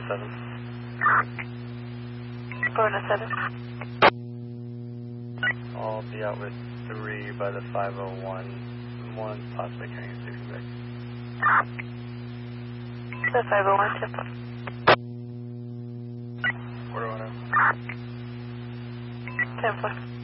407. 407. I'll be out with 3 by the 501. 1 possibly carrying a 66. The 501, Temple. 410. 10-4.